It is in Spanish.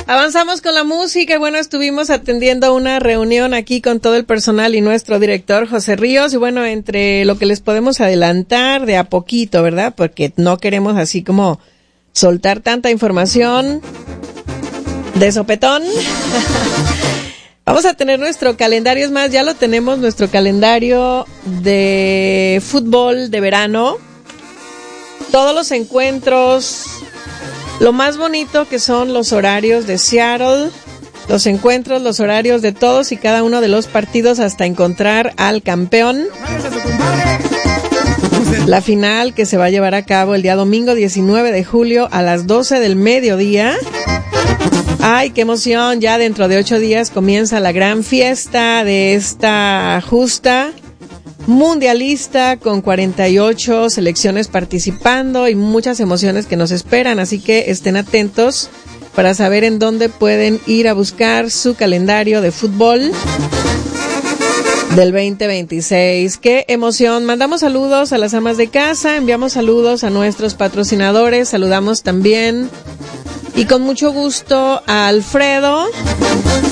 Avanzamos con la música y bueno, estuvimos atendiendo una reunión aquí con todo el personal y nuestro director José Ríos y bueno, entre lo que les podemos adelantar de a poquito, ¿verdad? Porque no queremos así como soltar tanta información de sopetón. Vamos a tener nuestro calendario, es más, ya lo tenemos, nuestro calendario de fútbol de verano. Todos los encuentros, lo más bonito que son los horarios de Seattle, los encuentros, los horarios de todos y cada uno de los partidos hasta encontrar al campeón. La final que se va a llevar a cabo el día domingo 19 de julio a las 12 del mediodía. ¡Ay, qué emoción! Ya dentro de 8 días comienza la gran fiesta de esta justa mundialista con 48 selecciones participando y muchas emociones que nos esperan. Así que estén atentos para saber en dónde pueden ir a buscar su calendario de fútbol del 2026. ¡Qué emoción! Mandamos saludos a las amas de casa, enviamos saludos a nuestros patrocinadores, saludamos también y con mucho gusto a Alfredo